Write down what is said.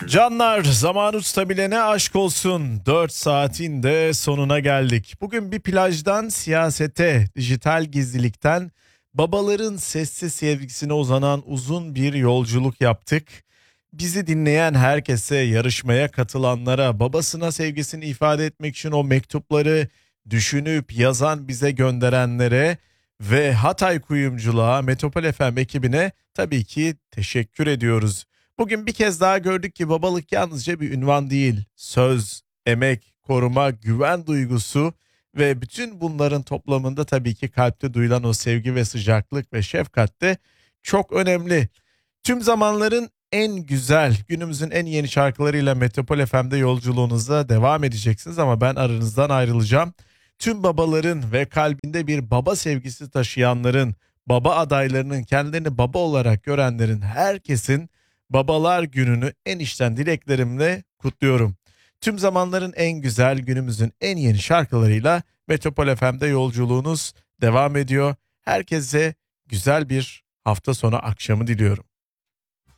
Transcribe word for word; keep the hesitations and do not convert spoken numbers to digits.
Canlar, zamanı tutabilene aşk olsun. dört saatin de sonuna geldik. Bugün bir plajdan siyasete, dijital gizlilikten babaların sessiz sevgisine uzanan uzun bir yolculuk yaptık. Bizi dinleyen herkese, yarışmaya katılanlara, babasına sevgisini ifade etmek için o mektupları düşünüp yazan bize gönderenlere ve Hatay Kuyumculuğa, Metropol F M ekibine tabii ki teşekkür ediyoruz. Bugün bir kez daha gördük ki babalık yalnızca bir ünvan değil. Söz, emek, koruma, güven duygusu ve bütün bunların toplamında tabii ki kalpte duyulan o sevgi ve sıcaklık ve şefkat de çok önemli. Tüm zamanların en güzel, günümüzün en yeni şarkılarıyla Metropol F M'de yolculuğunuza devam edeceksiniz ama ben aranızdan ayrılacağım. Tüm babaların ve kalbinde bir baba sevgisi taşıyanların, baba adaylarının, kendilerini baba olarak görenlerin, herkesin Babalar Günü'nü en içten dileklerimle kutluyorum. Tüm zamanların en güzel, günümüzün en yeni şarkılarıyla Metropol F M'de yolculuğunuz devam ediyor. Herkese güzel bir hafta sonu akşamı diliyorum.